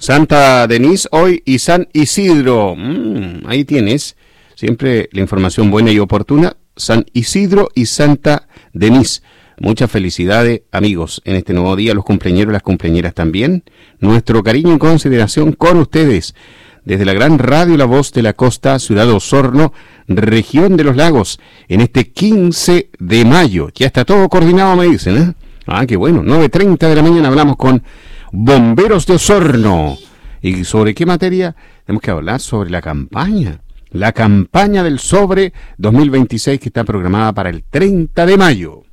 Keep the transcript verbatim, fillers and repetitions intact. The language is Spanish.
Santa Denise hoy y San Isidro. Mm, ahí tienes siempre la información buena y oportuna. San Isidro y Santa Denise. Muchas felicidades, amigos, en este nuevo día. Los cumpleañeros y las cumpleañeras también. Nuestro cariño y consideración con ustedes. Desde la gran radio La Voz de la Costa, Ciudad de Osorno, región de los lagos, en este quince de mayo. Ya está todo coordinado, me dicen, ¿eh? Ah, qué bueno. nueve treinta de la mañana hablamos con Bomberos de Osorno. ¿Y sobre qué materia? Tenemos que hablar sobre la campaña. La campaña del Sobre dos mil veintiséis que está programada para el treinta de mayo.